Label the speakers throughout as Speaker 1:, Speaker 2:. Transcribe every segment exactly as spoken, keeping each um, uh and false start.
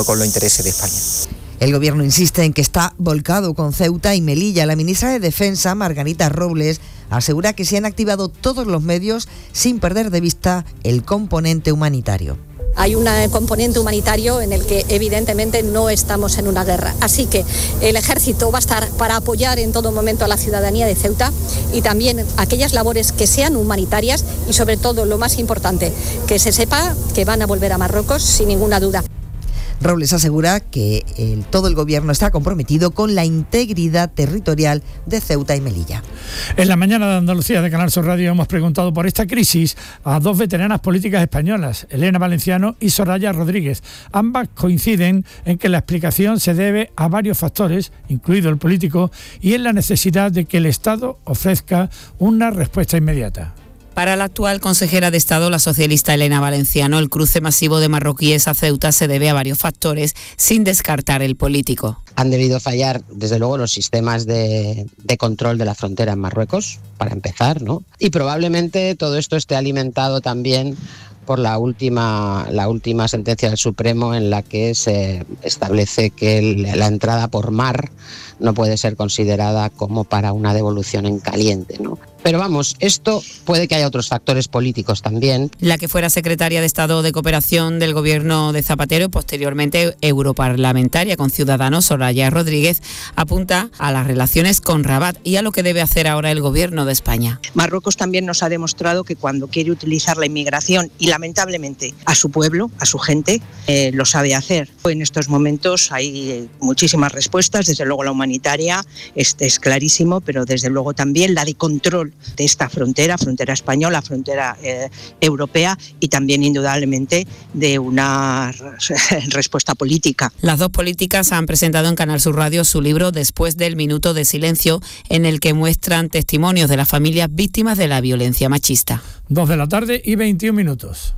Speaker 1: con los intereses de España.
Speaker 2: El Gobierno insiste en que está volcado con Ceuta y Melilla. La ministra de Defensa, Margarita Robles, asegura que se han activado todos los medios sin perder de vista el componente humanitario.
Speaker 3: Hay un componente humanitario en el que evidentemente no estamos en una guerra. Así que el ejército va a estar para apoyar en todo momento a la ciudadanía de Ceuta y también aquellas labores que sean humanitarias y sobre todo lo más importante, que se sepa que van a volver a Marruecos sin ninguna duda.
Speaker 2: Robles asegura que el, todo el Gobierno está comprometido con la integridad territorial de Ceuta y Melilla.
Speaker 4: En la mañana de Andalucía de Canal Sur Radio hemos preguntado por esta crisis a dos veteranas políticas españolas, Elena Valenciano y Soraya Rodríguez. Ambas coinciden en que la explicación se debe a varios factores, incluido el político, y en la necesidad de que el Estado ofrezca una respuesta inmediata.
Speaker 5: Para la actual consejera de Estado, la socialista Elena Valenciano, el cruce masivo de marroquíes a Ceuta se debe a varios factores, sin descartar el político.
Speaker 6: Han debido fallar, desde luego, los sistemas de, de control de la frontera en Marruecos, para empezar, ¿no? Y probablemente todo esto esté alimentado también por la última, la última sentencia del Supremo, en la que se establece que el, la entrada por mar no puede ser considerada como para una devolución en caliente, ¿no? Pero vamos, esto puede que haya otros factores políticos también.
Speaker 5: La que fuera secretaria de Estado de Cooperación del gobierno de Zapatero y posteriormente europarlamentaria con Ciudadanos, Soraya Rodríguez, apunta a las relaciones con Rabat y a lo que debe hacer ahora el gobierno de España.
Speaker 7: Marruecos también nos ha demostrado que cuando quiere utilizar la inmigración y lamentablemente a su pueblo, a su gente, eh, lo sabe hacer. En estos momentos hay muchísimas respuestas, desde luego la humanitaria, este es clarísimo, pero desde luego también la de control de esta frontera, frontera española, frontera eh, europea y también indudablemente de una respuesta política.
Speaker 5: Las dos políticas han presentado en Canal Sur Radio su libro Después del minuto de silencio, en el que muestran testimonios de las familias víctimas de la violencia machista.
Speaker 4: Dos de la tarde y veintiún minutos.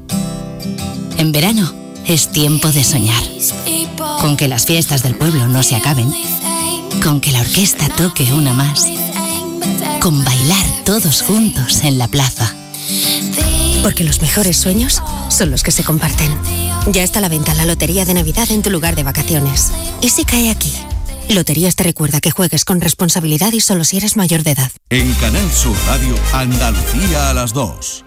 Speaker 8: En verano es tiempo de soñar, con que las fiestas del pueblo no se acaben, con que la orquesta toque una más, con bailar todos juntos en la plaza.
Speaker 9: Porque los mejores sueños son los que se comparten. Ya está a la venta la Lotería de Navidad en tu lugar de vacaciones. ¿Y si cae aquí? Loterías te recuerda que juegues con responsabilidad y solo si eres mayor de edad.
Speaker 10: En Canal Sur Radio, Andalucía a las dos.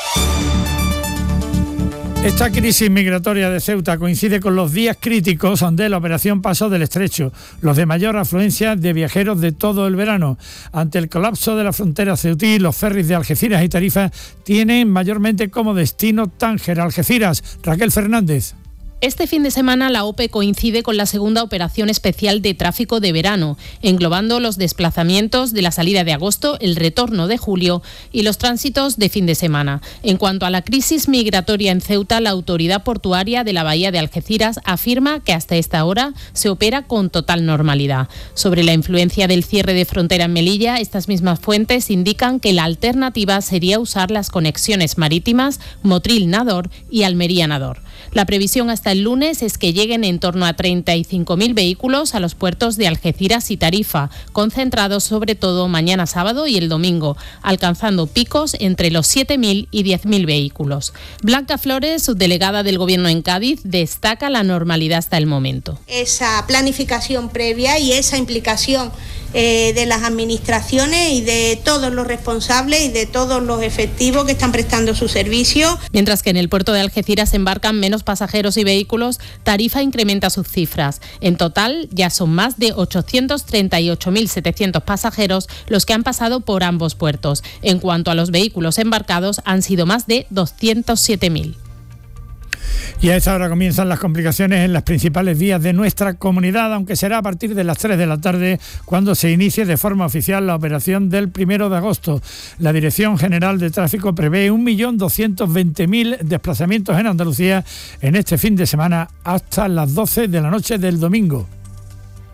Speaker 4: Esta crisis migratoria de Ceuta coincide con los días críticos de la operación Paso del Estrecho, los de mayor afluencia de viajeros de todo el verano. Ante el colapso de la frontera ceutí, los ferries de Algeciras y Tarifa tienen mayormente como destino Tánger, Algeciras. Raquel Fernández.
Speaker 11: Este fin de semana la OPE coincide con la segunda operación especial de tráfico de verano, englobando los desplazamientos de la salida de agosto, el retorno de julio y los tránsitos de fin de semana. En cuanto a la crisis migratoria en Ceuta, la autoridad portuaria de la bahía de Algeciras afirma que hasta esta hora se opera con total normalidad. Sobre la influencia del cierre de frontera en Melilla, estas mismas fuentes indican que la alternativa sería usar las conexiones marítimas Motril-Nador y Almería-Nador. La previsión hasta el lunes es que lleguen en torno a treinta y cinco mil vehículos a los puertos de Algeciras y Tarifa, concentrados sobre todo mañana sábado y el domingo, alcanzando picos entre los siete mil y diez mil vehículos. Blanca Flores, subdelegada del Gobierno en Cádiz, destaca la normalidad hasta el momento.
Speaker 12: Esa planificación previa y esa implicación Eh, de las administraciones y de todos los responsables y de todos los efectivos que están prestando su servicio.
Speaker 11: Mientras que en el puerto de Algeciras embarcan menos pasajeros y vehículos, Tarifa incrementa sus cifras. En total ya son más de ochocientos treinta y ocho mil setecientos pasajeros los que han pasado por ambos puertos. En cuanto a los vehículos embarcados, han sido más de doscientos siete mil.
Speaker 4: Y a esta hora comienzan las complicaciones en las principales vías de nuestra comunidad, aunque será a partir de las tres de la tarde cuando se inicie de forma oficial la operación del primero de agosto. La Dirección General de Tráfico prevé un millón doscientos veinte mil desplazamientos en Andalucía en este fin de semana hasta las doce de la noche del domingo.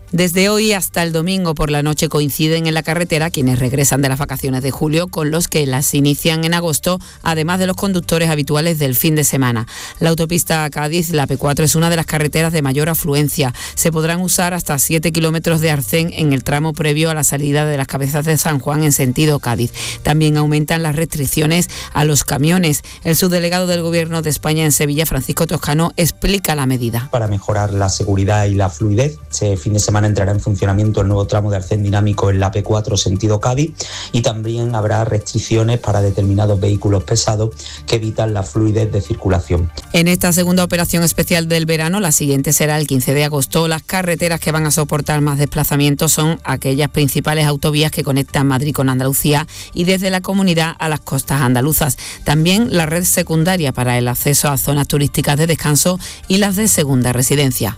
Speaker 5: Desde hoy hasta el domingo por la noche coinciden en la carretera quienes regresan de las vacaciones de julio con los que las inician en agosto, además de los conductores habituales del fin de semana. La autopista a Cádiz, la P cuatro, es una de las carreteras de mayor afluencia. Se podrán usar hasta siete kilómetros de arcén en el tramo previo a la salida de las Cabezas de San Juan en sentido Cádiz. También aumentan las restricciones a los camiones. El subdelegado del Gobierno de España en Sevilla, Francisco Toscano, explica la medida.
Speaker 1: Para mejorar la seguridad y la fluidez, este fin de semana entrará en funcionamiento el nuevo tramo de arcén dinámico en la P cuatro sentido Cádiz y también habrá restricciones para determinados vehículos pesados que evitan la fluidez de circulación.
Speaker 5: En esta segunda operación especial del verano, la siguiente será el quince de agosto, las carreteras que van a soportar más desplazamientos son aquellas principales autovías que conectan Madrid con Andalucía y desde la comunidad a las costas andaluzas. También la red secundaria para el acceso a zonas turísticas de descanso y las de segunda residencia.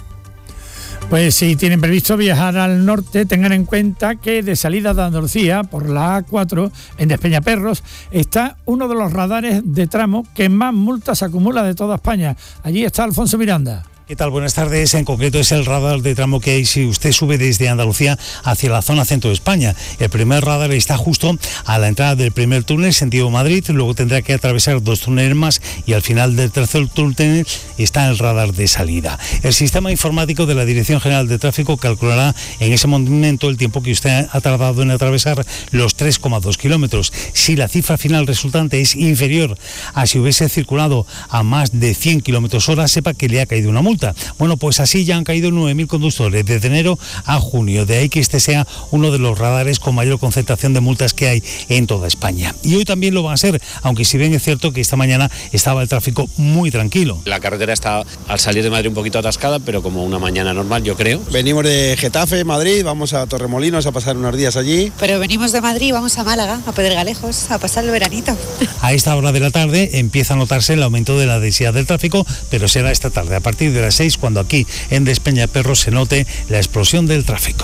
Speaker 4: Pues si tienen previsto viajar al norte, tengan en cuenta que de salida de Andalucía por la A cuatro en Despeñaperros está uno de los radares de tramo que más multas acumula de toda España. Allí está Alfonso Miranda.
Speaker 13: ¿Qué tal? Buenas tardes. En concreto es el radar de tramo que hay si usted sube desde Andalucía hacia la zona centro de España. El primer radar está justo a la entrada del primer túnel, sentido Madrid, luego tendrá que atravesar dos túneles más y al final del tercer túnel está el radar de salida. El sistema informático de la Dirección General de Tráfico calculará en ese momento el tiempo que usted ha tardado en atravesar los tres coma dos kilómetros. Si la cifra final resultante es inferior a si hubiese circulado a más de cien kilómetros hora, sepa que le ha caído una multa. Bueno, pues así ya han caído nueve mil conductores desde enero a junio. De ahí que este sea uno de los radares con mayor concentración de multas que hay en toda España. Y hoy también lo van a ser, aunque si bien es cierto que esta mañana estaba el tráfico muy tranquilo.
Speaker 14: La carretera está al salir de Madrid un poquito atascada, pero como una mañana normal, yo creo.
Speaker 15: Venimos de Getafe, Madrid, vamos a Torremolinos a pasar unos días allí.
Speaker 16: Pero venimos de Madrid, vamos a Málaga, a Pedregalejos, a pasar el veranito.
Speaker 13: A esta hora de la tarde empieza a notarse el aumento de la densidad del tráfico, pero será esta tarde, a partir de las seis, cuando aquí en Despeñaperros se note la explosión del tráfico.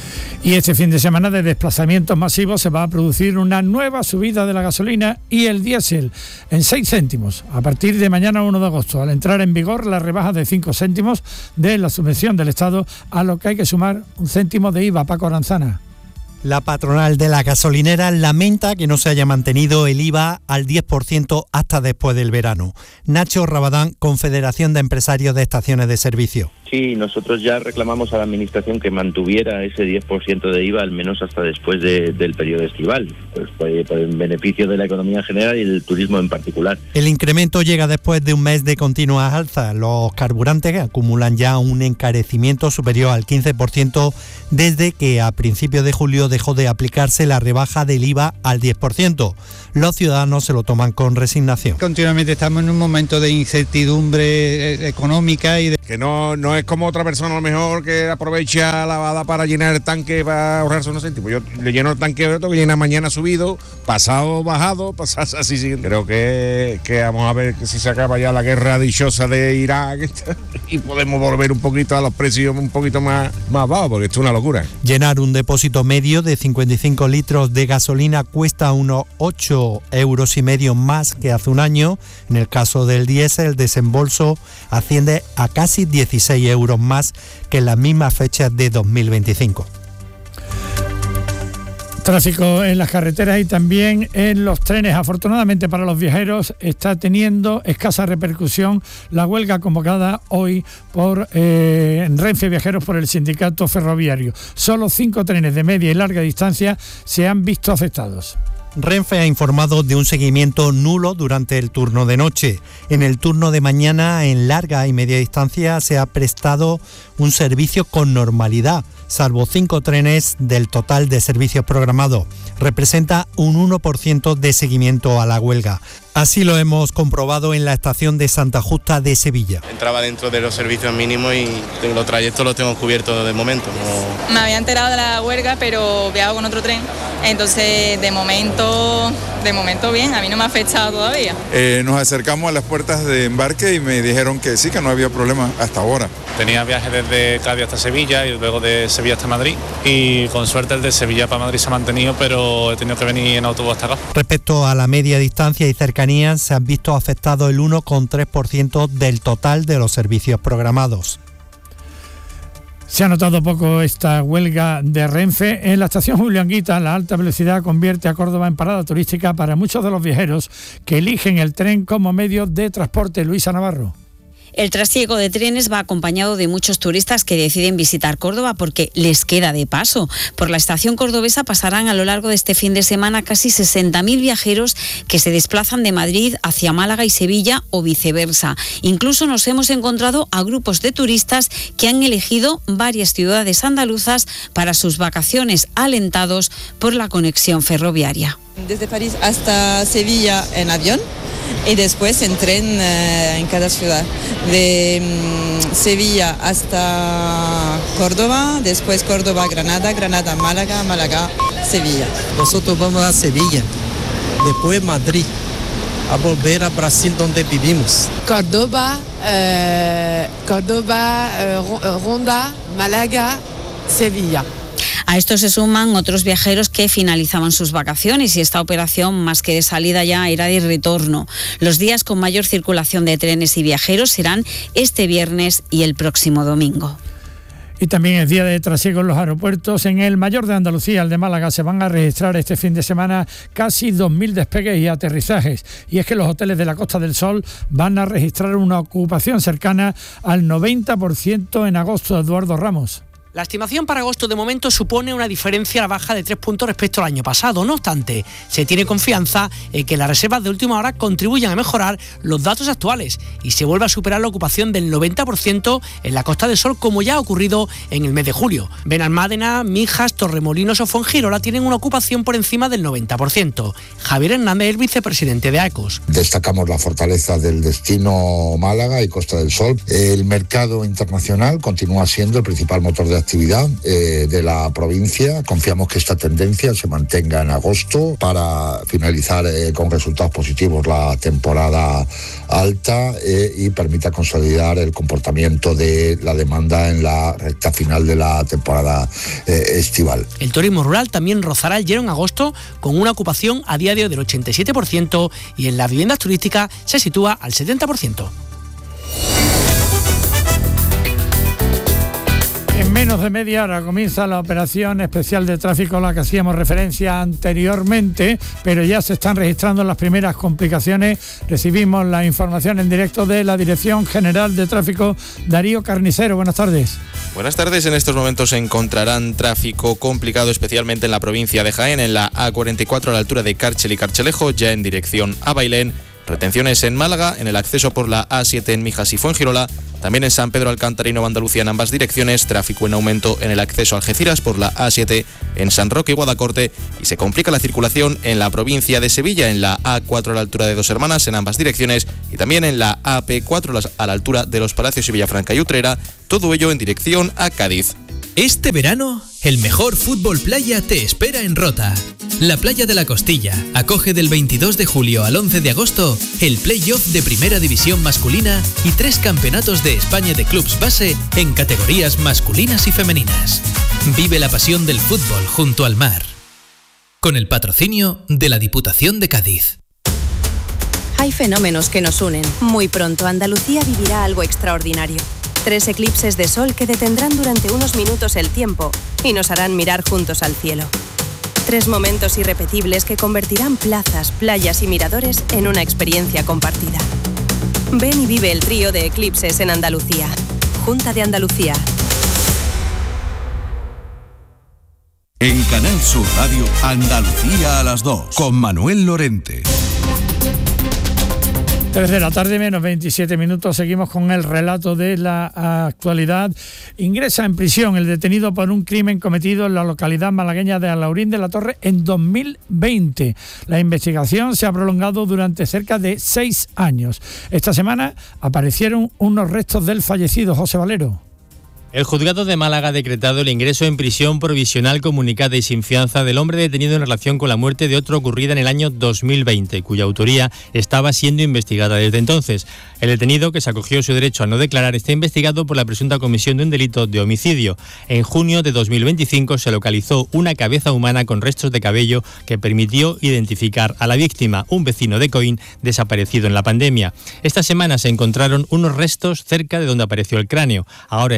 Speaker 4: Y este fin de semana de desplazamientos masivos se va a producir una nueva subida de la gasolina y el diésel en seis céntimos a partir de mañana uno de agosto, al entrar en vigor la rebaja de cinco céntimos de la subvención del Estado, a lo que hay que sumar un céntimo de I V A. Paco Aranzana.
Speaker 17: La patronal de la gasolinera lamenta que no se haya mantenido el I V A al diez por ciento hasta después del verano. Nacho Rabadán, Confederación de Empresarios de Estaciones de Servicio.
Speaker 18: Sí, nosotros ya reclamamos a la Administración que mantuviera ese diez por ciento de I V A al menos hasta después de, del periodo estival, pues por, por el beneficio de la economía en general y del turismo en particular.
Speaker 17: El incremento llega después de un mes de continuas alzas. Los carburantes acumulan ya un encarecimiento superior al quince por ciento desde que a principios de julio dejó de aplicarse la rebaja del I V A al diez por ciento. Los ciudadanos se lo toman con resignación.
Speaker 19: Continuamente estamos en un momento de incertidumbre económica y de...
Speaker 20: que no, no es como otra persona a lo mejor que aprovecha la bada para llenar el tanque para ahorrarse unos céntimos. Yo le lleno el tanque, lo tengo que llenar mañana subido, pasado bajado, pasado así. Sí. Creo que, que vamos a ver si se acaba ya la guerra dichosa de Irak y podemos volver un poquito a los precios un poquito más, más bajos, porque esto es una locura.
Speaker 17: Llenar un depósito medio de cincuenta y cinco litros de gasolina cuesta unos ocho euros y medio más que hace un año. En el caso del diésel, el desembolso asciende a casi dieciséis euros más que en las mismas fechas de dos mil veinticinco.
Speaker 4: Tráfico en las carreteras y también en los trenes. Afortunadamente para los viajeros está teniendo escasa repercusión la huelga convocada hoy por eh, Renfe Viajeros por el sindicato ferroviario. Solo cinco trenes de media y larga distancia se han visto afectados.
Speaker 17: Renfe ha informado de un seguimiento nulo durante el turno de noche. En el turno de mañana, en larga y media distancia, se ha prestado un servicio con normalidad, salvo cinco trenes del total de servicios programados. Representa un uno por ciento de seguimiento a la huelga. Así lo hemos comprobado en la estación de Santa Justa de Sevilla.
Speaker 21: Entraba dentro de los servicios mínimos y los trayectos los tengo cubiertos de momento.
Speaker 22: No... Me había enterado de la huelga, pero viajo con otro tren. Entonces, de momento, de momento bien, a mí no me ha afectado todavía.
Speaker 23: Eh, nos acercamos a las puertas de embarque y me dijeron que sí, que no había problema hasta ahora.
Speaker 24: Tenía viajes desde Cádiz hasta Sevilla y luego de Sevilla hasta Madrid. Y con suerte el de Sevilla para Madrid se ha mantenido, pero he tenido que venir en autobús hasta acá.
Speaker 17: Respecto a la media distancia y cercanía, se han visto afectados el uno coma tres por ciento del total de los servicios programados.
Speaker 4: Se ha notado poco esta huelga de Renfe. En la estación Julio Anguita, la alta velocidad convierte a Córdoba en parada turística para muchos de los viajeros que eligen el tren como medio de transporte. Luisa Navarro.
Speaker 2: El trasiego de trenes va acompañado de muchos turistas que deciden visitar Córdoba porque les queda de paso. Por la estación cordobesa pasarán a lo largo de este fin de semana casi sesenta mil viajeros que se desplazan de Madrid hacia Málaga y Sevilla o viceversa. Incluso nos hemos encontrado a grupos de turistas que han elegido varias ciudades andaluzas para sus vacaciones, alentados por la conexión ferroviaria.
Speaker 3: Desde París hasta Sevilla en avión y después en tren eh, en cada ciudad. De um, Sevilla hasta Córdoba, después Córdoba, Granada, Granada, Málaga, Málaga, Sevilla.
Speaker 6: Nosotros vamos a Sevilla, después Madrid, a volver a Brasil donde vivimos.
Speaker 7: Córdoba, eh, Córdoba, eh, Ronda, Málaga, Sevilla.
Speaker 2: A esto se suman otros viajeros que finalizaban sus vacaciones y esta operación, más que de salida ya, era de retorno. Los días con mayor circulación de trenes y viajeros serán este viernes y el próximo domingo.
Speaker 4: Y también es día de trasiego en los aeropuertos. En el mayor de Andalucía, el de Málaga, se van a registrar este fin de semana casi dos mil despegues y aterrizajes. Y es que los hoteles de la Costa del Sol van a registrar una ocupación cercana al noventa por ciento en agosto. Eduardo Ramos.
Speaker 25: La estimación para agosto de momento supone una diferencia a la baja de tres puntos respecto al año pasado. No obstante, se tiene confianza en que las reservas de última hora contribuyan a mejorar los datos actuales y se vuelva a superar la ocupación del noventa por ciento en la Costa del Sol, como ya ha ocurrido en el mes de julio. Benalmádena, Mijas, Torremolinos o Fuengirola tienen una ocupación por encima del noventa por ciento. Javier Hernández, el vicepresidente de AECOS.
Speaker 26: Destacamos la fortaleza del destino Málaga y Costa del Sol. El mercado internacional continúa siendo el principal motor de actividad eh, de la provincia. Confiamos que esta tendencia se mantenga en agosto para finalizar eh, con resultados positivos la temporada alta eh, y permita consolidar el comportamiento de la demanda en la recta final de la temporada eh, estival.
Speaker 25: El turismo rural también rozará el lleno en agosto con una ocupación a día de hoy del ochenta y siete por ciento y en las viviendas turísticas se sitúa al setenta por ciento.
Speaker 4: En menos de media hora comienza la operación especial de tráfico a la que hacíamos referencia anteriormente, pero ya se están registrando las primeras complicaciones. Recibimos la información en directo de la Dirección General de Tráfico. Darío Carnicero, buenas tardes.
Speaker 27: Buenas tardes. En estos momentos se encontrarán tráfico complicado, especialmente en la provincia de Jaén, en la A cuarenta y cuatro a la altura de Cárchel y Carchelejo, ya en dirección a Bailén. Retenciones en Málaga, en el acceso por la A siete en Mijas y Fuengirola, también en San Pedro Alcántara y Nueva Andalucía en ambas direcciones, tráfico en aumento en el acceso a Algeciras por la A siete en San Roque y Guadacorte, y se complica la circulación en la provincia de Sevilla, en la A cuatro a la altura de Dos Hermanas en ambas direcciones, y también en la A P cuatro a la altura de Los Palacios y Villafranca y Utrera, todo ello en dirección a Cádiz.
Speaker 28: Este verano, el mejor fútbol playa te espera en Rota. La Playa de la Costilla acoge del veintidós de julio al once de agosto el play-off de Primera División masculina y tres campeonatos de España de clubs base en categorías masculinas y femeninas. Vive la pasión del fútbol junto al mar. Con el patrocinio de la Diputación de Cádiz.
Speaker 29: Hay fenómenos que nos unen. Muy pronto Andalucía vivirá algo extraordinario. Tres eclipses de sol que detendrán durante unos minutos el tiempo y nos harán mirar juntos al cielo. Tres momentos irrepetibles que convertirán plazas, playas y miradores en una experiencia compartida. Ven y vive el trío de eclipses en Andalucía. Junta de Andalucía.
Speaker 10: En Canal Sur Radio, Andalucía a las dos, con Manuel Lorente.
Speaker 4: tres de la tarde, menos veintisiete minutos, seguimos con el relato de la actualidad. Ingresa en prisión el detenido por un crimen cometido en la localidad malagueña de Alhaurín de la Torre en dos mil veinte. La investigación se ha prolongado durante cerca de seis años. Esta semana aparecieron unos restos del fallecido José Valero.
Speaker 30: El juzgado de Málaga ha decretado el ingreso en prisión provisional comunicada y sin fianza del hombre detenido en relación con la muerte de otro ocurrida en el año dos mil veinte, cuya autoría estaba siendo investigada desde entonces. El detenido, que se acogió a su derecho a no declarar, está investigado por la presunta comisión de un delito de homicidio. En junio de dos mil veinticinco se localizó una cabeza humana con restos de cabello que permitió identificar a la víctima, un vecino de Coín desaparecido en la pandemia. Esta semana se encontraron unos restos cerca de donde apareció el cráneo. Ahora se ha sabido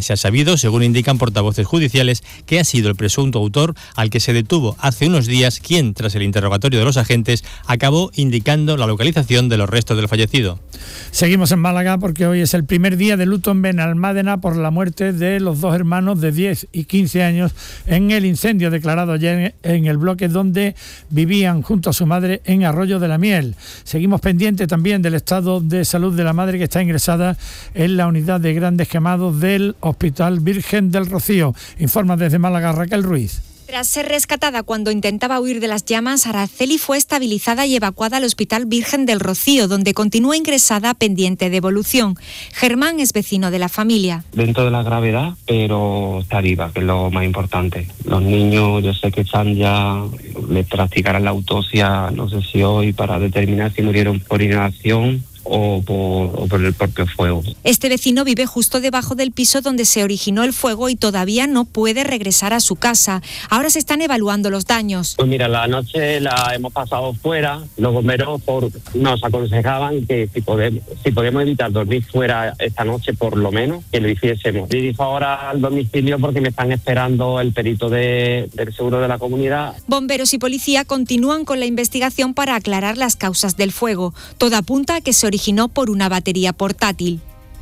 Speaker 30: fallecido, según indican portavoces judiciales, que ha sido el presunto autor al que se detuvo hace unos días, quien, tras el interrogatorio de los agentes, acabó indicando la localización de los restos del fallecido.
Speaker 4: Seguimos en Málaga porque hoy es el primer día de luto en Benalmádena por la muerte de los dos hermanos de diez y quince años en el incendio declarado ayer en el bloque donde vivían junto a su madre en Arroyo de la Miel. Seguimos pendientes también del estado de salud de la madre, que está ingresada en la unidad de grandes quemados del Hospital Virgen del Rocío. Informa desde Málaga Raquel Ruiz.
Speaker 1: Tras ser rescatada cuando intentaba huir de las llamas, Araceli fue estabilizada y evacuada al Hospital Virgen del Rocío, donde continúa ingresada pendiente de evolución. Germán es vecino de la familia.
Speaker 5: Dentro de la gravedad, pero está viva, que es lo más importante. Los niños, yo sé que están ya, les practicarán la autopsia, no sé si hoy, para determinar si murieron por inhalación o por, o por el propio fuego.
Speaker 1: Este vecino vive justo debajo del piso donde se originó el fuego y todavía no puede regresar a su casa. Ahora se están evaluando los daños.
Speaker 5: Pues mira, la noche la hemos pasado fuera. Los bomberos por, nos aconsejaban que si podemos, si podemos evitar dormir fuera esta noche, por lo menos, que lo hiciésemos. Dirijo ahora al domicilio porque me están esperando el perito de, del seguro de la comunidad.
Speaker 1: Bomberos y policía continúan con la investigación para aclarar las causas del fuego. Todo apunta a que se originó por una batería portátil.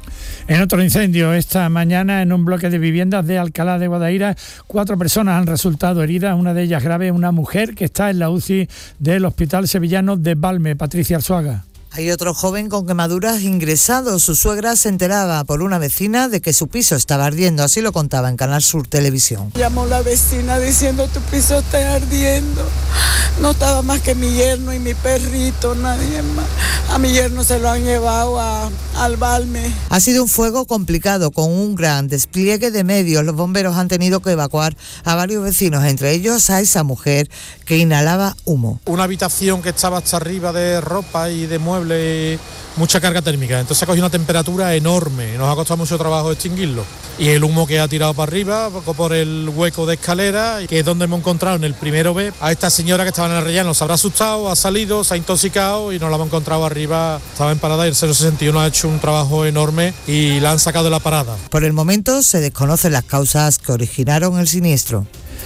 Speaker 4: En otro incendio esta mañana en un bloque de viviendas de Alcalá de Guadaira, cuatro personas han resultado heridas, una de ellas grave, una mujer que está en la U C I del Hospital Sevillano de Valme. Patricia Arzuaga.
Speaker 8: Hay otro joven con quemaduras ingresado. Su suegra se enteraba por una vecina de que su piso estaba ardiendo. Así lo contaba en Canal Sur Televisión.
Speaker 9: Llamó la vecina diciendo: tu piso está ardiendo. No estaba más que mi yerno y mi perrito, nadie más. A mi yerno se lo han llevado a, al Valme.
Speaker 8: Ha sido un fuego complicado con un gran despliegue de medios. Los bomberos han tenido que evacuar a varios vecinos, entre ellos a esa mujer que inhalaba humo.
Speaker 11: Una habitación que estaba hasta arriba de ropa y de muebles, mucha carga térmica, entonces ha cogido una temperatura enorme, nos ha costado mucho trabajo extinguirlo, y el humo que ha tirado para arriba por el hueco de escalera, que es donde hemos encontrado en el primero B a esta señora que estaba en el rellano. Se habrá asustado, ha salido, se ha intoxicado y nos la hemos encontrado arriba, estaba en parada, y el cero sesenta y uno ha hecho un trabajo enorme y la han sacado de la parada.
Speaker 8: Por el momento se desconocen las causas que originaron el siniestro.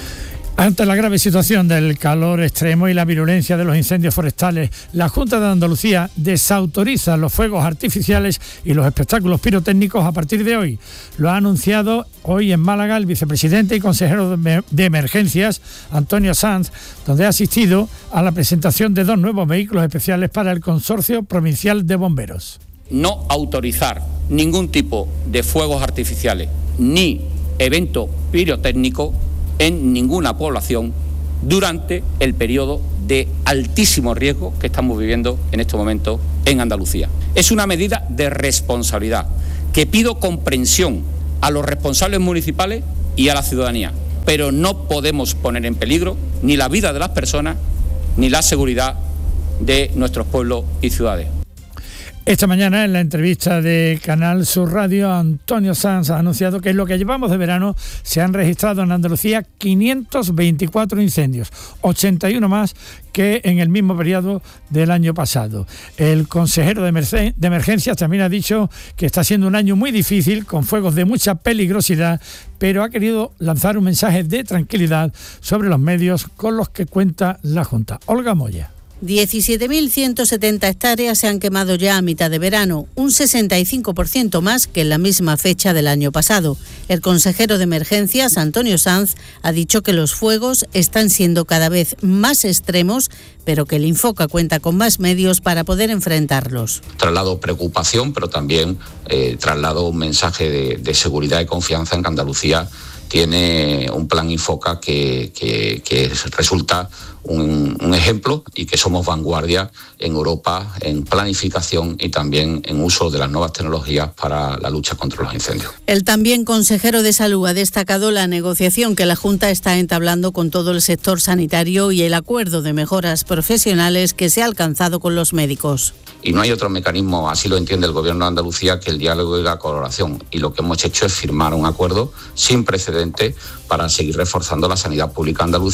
Speaker 4: Ante la grave situación del calor extremo y la virulencia de los incendios forestales, la Junta de Andalucía desautoriza los fuegos artificiales y los espectáculos pirotécnicos a partir de hoy. Lo ha anunciado hoy en Málaga el vicepresidente y consejero de Emergencias, Antonio Sanz, donde ha asistido a la presentación de dos nuevos vehículos especiales para el Consorcio Provincial de Bomberos.
Speaker 12: No autorizar ningún tipo de fuegos artificiales ni evento pirotécnico en ninguna población durante el periodo de altísimo riesgo que estamos viviendo en este momento en Andalucía. Es una medida de responsabilidad que pido comprensión a los responsables municipales y a la ciudadanía, pero no podemos poner en peligro ni la vida de las personas ni la seguridad de nuestros pueblos y ciudades.
Speaker 4: Esta mañana, en la entrevista de Canal Sur Radio, Antonio Sanz ha anunciado que en lo que llevamos de verano se han registrado en Andalucía quinientos veinticuatro incendios, ochenta y uno más que en el mismo periodo del año pasado. El consejero de, emergen- de Emergencias también ha dicho que está siendo un año muy difícil, con fuegos de mucha peligrosidad, pero ha querido lanzar un mensaje de tranquilidad sobre los medios con los que cuenta la Junta. Olga Moya.
Speaker 13: diecisiete mil ciento setenta hectáreas se han quemado ya a mitad de verano, un sesenta y cinco por ciento más que en la misma fecha del año pasado. El consejero de Emergencias, Antonio Sanz, ha dicho que los fuegos están siendo cada vez más extremos, pero que el Infoca cuenta con más medios para poder enfrentarlos.
Speaker 14: Traslado preocupación, pero también eh, traslado un mensaje de, de seguridad y confianza en que Andalucía tiene un plan Infoca que, que, que resulta un, un ejemplo y que somos vanguardia en Europa en planificación y también en uso de las nuevas tecnologías para la lucha contra los incendios.
Speaker 13: El también consejero de Salud ha destacado la negociación que la Junta está entablando con todo el sector sanitario y el acuerdo de mejoras profesionales que se ha alcanzado con los médicos.
Speaker 14: Y no hay otro mecanismo, así lo entiende el Gobierno de Andalucía, que el diálogo y la colaboración. Y lo que hemos hecho es firmar un acuerdo sin precedentes para seguir reforzando la sanidad pública andaluza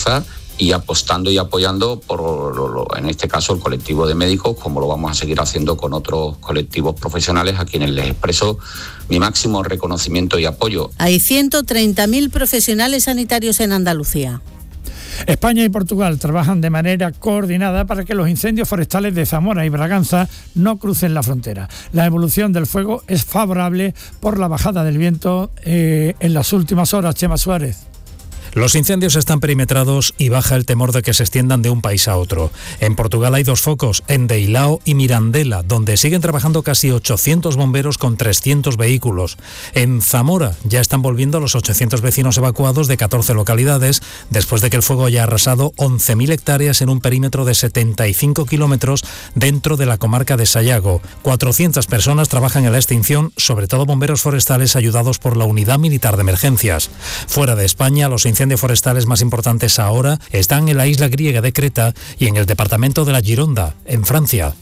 Speaker 14: y apostando y apoyando por, lo, lo, en este caso, el colectivo de médicos, como lo vamos a seguir haciendo con otros colectivos profesionales a quienes les expreso mi máximo reconocimiento y apoyo.
Speaker 13: Hay ciento treinta mil profesionales sanitarios en Andalucía.
Speaker 4: España y Portugal trabajan de manera coordinada para que los incendios forestales de Zamora y Braganza no crucen la frontera. La evolución del fuego es favorable por la bajada del viento eh, en las últimas horas. Chema Suárez.
Speaker 15: Los incendios están perimetrados y baja el temor de que se extiendan de un país a otro. En Portugal hay dos focos, en Deilao y Mirandela, donde siguen trabajando casi ochocientos bomberos con trescientos vehículos. En Zamora ya están volviendo los ochocientos vecinos evacuados de catorce localidades, después de que el fuego haya arrasado once mil hectáreas en un perímetro de setenta y cinco kilómetros dentro de la comarca de Sayago. cuatrocientas personas trabajan en la extinción, sobre todo bomberos forestales ayudados por la Unidad Militar de Emergencias. Fuera de España, los incendios incendios forestales más importantes ahora están en la isla griega de Creta y en el departamento de la Gironda, en Francia.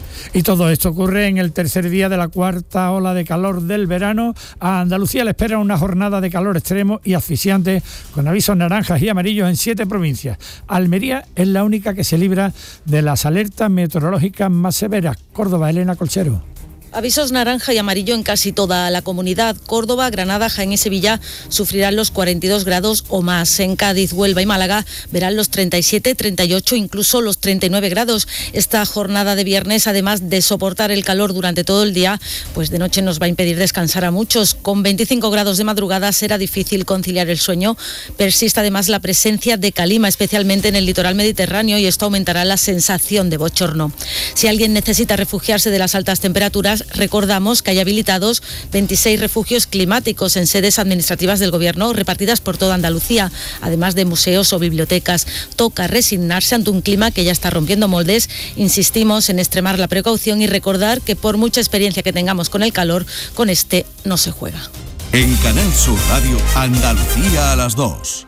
Speaker 4: Y todo esto ocurre en el tercer día de la cuarta ola de calor del verano. A Andalucía le espera una jornada de calor extremo y asfixiante, con avisos naranjas y amarillos en siete provincias. Almería es la única que se libra de las alertas meteorológicas más severas. Córdoba, Elena Colchero.
Speaker 16: Avisos naranja y amarillo en casi toda la comunidad. Córdoba, Granada, Jaén y Sevilla sufrirán los cuarenta y dos grados o más. En Cádiz, Huelva y Málaga verán los treinta y siete, treinta y ocho, incluso los treinta y nueve grados. Esta jornada de viernes, además de soportar el calor durante todo el día, pues de noche nos va a impedir descansar a muchos. Con veinticinco grados de madrugada será difícil conciliar el sueño. Persiste además la presencia de calima, especialmente en el litoral mediterráneo, y esto aumentará la sensación de bochorno. Si alguien necesita refugiarse de las altas temperaturas, recordamos que hay habilitados veintiséis refugios climáticos en sedes administrativas del Gobierno repartidas por toda Andalucía, además de museos o bibliotecas. Toca resignarse ante un clima que ya está rompiendo moldes. Insistimos en extremar la precaución y recordar que por mucha experiencia que tengamos con el calor, con este no se juega.
Speaker 10: En Canal Sur Radio, Andalucía a las dos.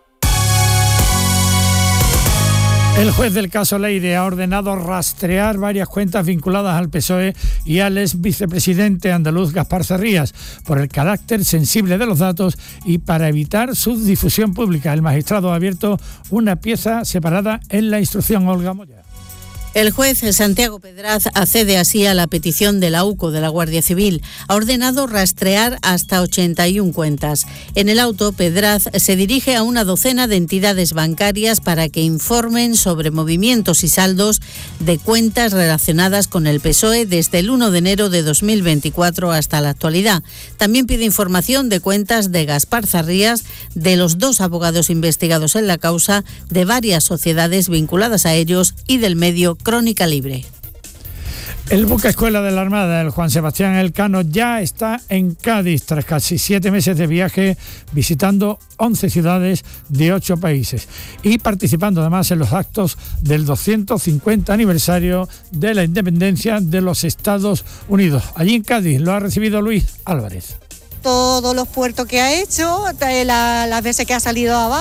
Speaker 4: El juez del caso Leire ha ordenado rastrear varias cuentas vinculadas al P S O E y al ex vicepresidente andaluz Gaspar Zarrías por el carácter sensible de los datos y para evitar su difusión pública. El magistrado ha abierto una pieza separada en la instrucción. Olga Moya.
Speaker 13: El juez Santiago Pedraz accede así a la petición de la U C O de la Guardia Civil. Ha ordenado rastrear hasta ochenta y una cuentas. En el auto, Pedraz se dirige a una docena de entidades bancarias para que informen sobre movimientos y saldos de cuentas relacionadas con el P S O E desde el uno de enero de dos mil veinticuatro hasta la actualidad. También pide información de cuentas de Gaspar Zarrías, de los dos abogados investigados en la causa, de varias sociedades vinculadas a ellos y del medio Crónica Libre.
Speaker 4: El buque escuela de la Armada, el Juan Sebastián Elcano, ya está en Cádiz tras casi siete meses de viaje, visitando once ciudades de ocho países y participando además en los actos del doscientos cincuenta aniversario de la independencia de los Estados Unidos. Allí en Cádiz lo ha recibido Luis Álvarez.
Speaker 17: Todos los puertos que ha hecho, las veces que ha salido abajo.